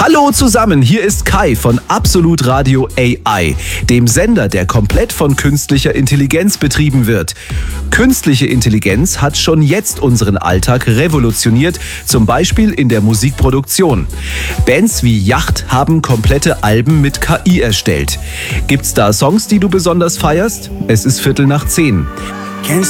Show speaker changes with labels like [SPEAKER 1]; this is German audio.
[SPEAKER 1] Hallo zusammen, hier ist Kai von Absolut Radio AI, dem Sender, der komplett von künstlicher Intelligenz betrieben wird. Künstliche Intelligenz hat schon jetzt unseren Alltag revolutioniert, zum Beispiel in der Musikproduktion. Bands wie Yacht haben komplette Alben mit KI erstellt. Gibt's da Songs, die du besonders feierst? Es ist 9:15.